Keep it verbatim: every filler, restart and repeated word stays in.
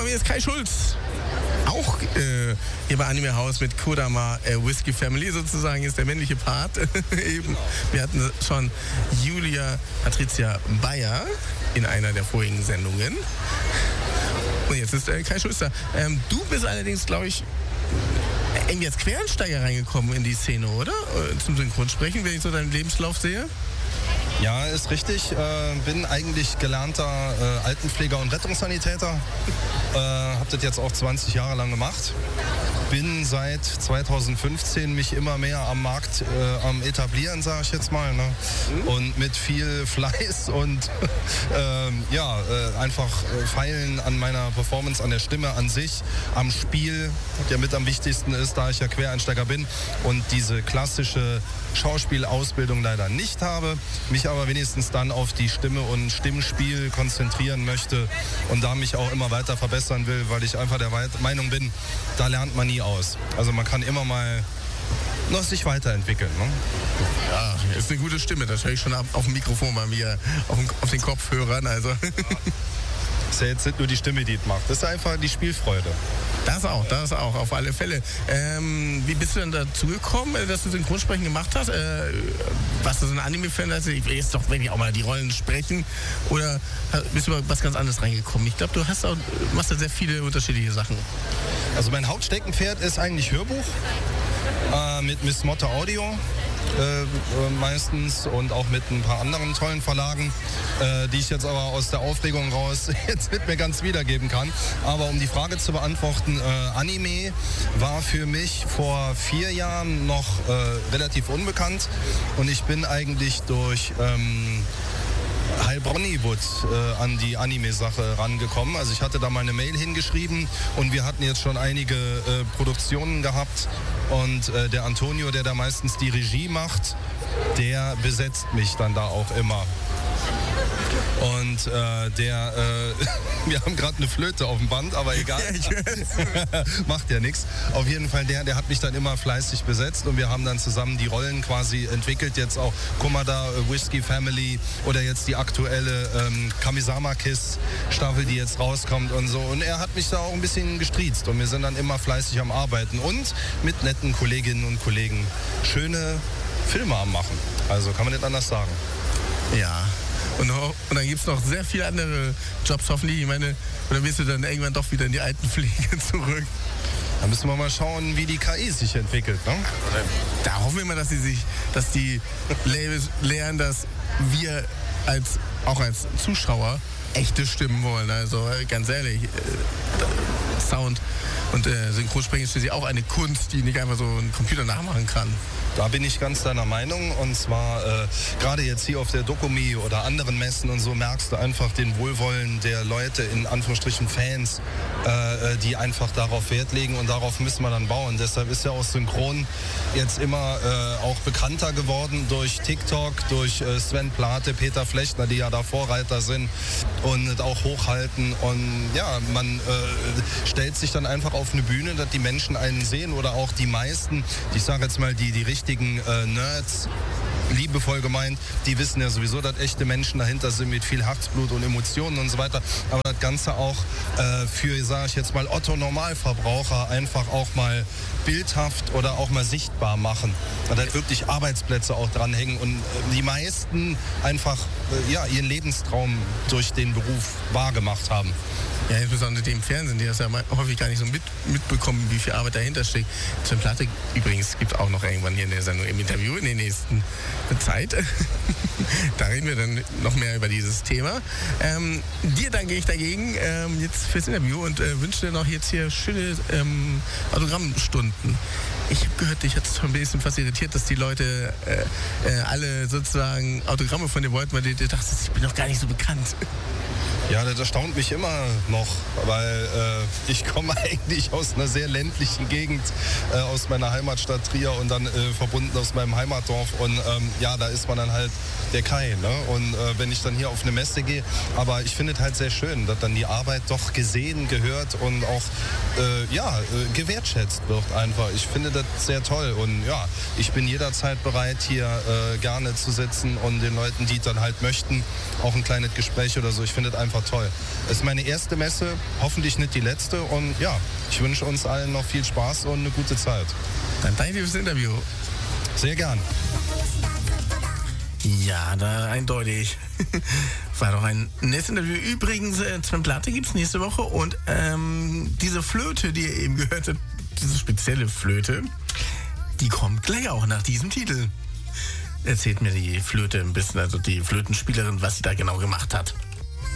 mir ist Kai Schulz. Auch äh, hier bei Anime House mit Kodama äh, Whiskey Family sozusagen ist der männliche Part. Eben. Wir hatten schon Julia Patricia Bayer in einer der vorigen Sendungen. Und jetzt ist äh, Kai Schulz da. Ähm, du bist allerdings, glaube ich, irgendwie als Quereinsteiger reingekommen in die Szene, oder? Zum Synchronsprechen, wenn ich so deinen Lebenslauf sehe. Ja, ist richtig. Äh, bin eigentlich gelernter äh, Altenpfleger und Rettungssanitäter. Äh, hab das jetzt auch zwanzig Jahre lang gemacht. Bin seit zweitausendfünfzehn mich immer mehr am Markt äh, am etablieren, sage ich jetzt mal. Ne? Mhm. Und mit viel Fleiß und ähm, ja, äh, einfach äh, feilen an meiner Performance, an der Stimme an sich, am Spiel, der mit am wichtigsten ist, da ich ja Quereinsteiger bin und diese klassische Schauspielausbildung leider nicht habe, mich aber wenigstens dann auf die Stimme und Stimmspiel konzentrieren möchte und da mich auch immer weiter verbessern will, weil ich einfach der Meinung bin, da lernt man nie aus. Also man kann immer mal noch sich weiterentwickeln. Ne? Ja, ist eine gute Stimme, das höre ich schon auf dem Mikrofon mal mir, auf, auf den Kopfhörern. Also. Das ist ja jetzt nicht nur die Stimme, die es macht, das ist einfach die Spielfreude. Das auch, das auch, auf alle Fälle. Ähm, wie bist du denn dazu gekommen, dass du Synchronsprechen gemacht hast? Äh, warst du so ein Anime-Fan? Also ich will jetzt doch wirklich auch mal die Rollen sprechen. Oder bist du über was ganz anderes reingekommen? Ich glaube, du hast auch, machst da sehr viele unterschiedliche Sachen. Also mein Hauptsteckenpferd ist eigentlich Hörbuch äh, mit Miss Motte Audio. Äh, meistens und auch mit ein paar anderen tollen Verlagen, äh, die ich jetzt aber aus der Aufregung raus jetzt nicht mehr ganz wiedergeben kann. Aber um die Frage zu beantworten, äh, Anime war für mich vor vier Jahren noch äh, relativ unbekannt und ich bin eigentlich durch ähm, Heilbronnywood äh, an die Anime-Sache rangekommen. Also ich hatte da mal eine Mail hingeschrieben und wir hatten jetzt schon einige äh, Produktionen gehabt und äh, der Antonio, der da meistens die Regie macht, der besetzt mich dann da auch immer. Und äh, der, äh, wir haben gerade eine Flöte auf dem Band, aber egal. Macht ja nichts. Auf jeden Fall, der, der hat mich dann immer fleißig besetzt und wir haben dann zusammen die Rollen quasi entwickelt. Jetzt auch Komada, Whiskey Family oder jetzt die aktuelle ähm, Kamisama Kiss Staffel, die jetzt rauskommt und so. Und er hat mich da auch ein bisschen gestriezt und wir sind dann immer fleißig am Arbeiten und mit netten Kolleginnen und Kollegen schöne Filme am Machen. Also kann man nicht anders sagen. Ja. Und, und dann gibt es noch sehr viele andere Jobs hoffentlich. Ich meine, oder willst du dann irgendwann doch wieder in die Altenpflege zurück? Da müssen wir mal schauen, wie die K I sich entwickelt. Ne? Da hoffen wir mal, dass, sie sich, dass die Labels lernen, dass wir als, auch als Zuschauer echte Stimmen wollen. Also ganz ehrlich, äh, Sound und äh, Synchronsprechen ist für sie auch eine Kunst, die nicht einfach so ein Computer nachmachen kann. Da bin ich ganz deiner Meinung und zwar äh, gerade jetzt hier auf der Dokumi oder anderen Messen und so merkst du einfach den Wohlwollen der Leute, in Anführungsstrichen Fans, äh, die einfach darauf Wert legen und darauf müssen wir dann bauen. Deshalb ist ja auch Synchron jetzt immer äh, auch bekannter geworden durch TikTok, durch äh, Sven Plate, Peter Flechtner, die ja da Vorreiter sind und auch hochhalten und ja, man äh, stellt sich dann einfach auf eine Bühne, dass die Menschen einen sehen oder auch die meisten, ich sage jetzt mal die, die richtigen äh, Nerds, liebevoll gemeint, die wissen ja sowieso, dass echte Menschen dahinter sind mit viel Herzblut und Emotionen und so weiter. Aber das Ganze auch äh, für, sage ich jetzt mal, Otto-Normalverbraucher einfach auch mal bildhaft oder auch mal sichtbar machen. Und halt wirklich Arbeitsplätze auch dranhängen und äh, die meisten einfach äh, ja, ihren Lebenstraum durch den Beruf wahrgemacht haben. Ja, insbesondere die im Fernsehen, die das ja häufig gar nicht so mit, mitbekommen, wie viel Arbeit dahinter steckt. Sven Plate übrigens gibt es auch noch irgendwann hier in der Sendung im Interview in der nächsten Zeit. Da reden wir dann noch mehr über dieses Thema. Ähm, dir danke ich dagegen ähm, jetzt fürs Interview und äh, wünsche dir noch jetzt hier schöne ähm, Autogrammstunden. Ich habe gehört, dich hat es schon ein bisschen fast irritiert, dass die Leute äh, äh, alle sozusagen Autogramme von dir wollten, weil du dir dachtest, ich bin doch gar nicht so bekannt. Ja, das erstaunt mich immer noch, weil äh, ich komme eigentlich aus einer sehr ländlichen Gegend, äh, aus meiner Heimatstadt Trier und dann äh, verbunden aus meinem Heimatdorf und ähm, ja, da ist man dann halt der Kai, ne? Und äh, wenn ich dann hier auf eine Messe gehe, aber ich finde es halt sehr schön, dass dann die Arbeit doch gesehen, gehört und auch äh, ja, äh, gewertschätzt wird einfach. Ich finde das sehr toll und ja, ich bin jederzeit bereit, hier äh, gerne zu sitzen und den Leuten, die dann halt möchten, auch ein kleines Gespräch oder so. Ich finde es einfach einfach toll. Es ist meine erste Messe, hoffentlich nicht die letzte. Und ja, ich wünsche uns allen noch viel Spaß und eine gute Zeit. Dann danke dir fürs Interview. Sehr gern. Ja, da eindeutig. War doch ein nettes Interview. Übrigens, äh, Sven Platte gibt es nächste Woche und ähm, diese Flöte, die ihr eben gehört habt, diese spezielle Flöte, die kommt gleich auch nach diesem Titel. Erzählt mir die Flöte ein bisschen, also die Flötenspielerin, was sie da genau gemacht hat.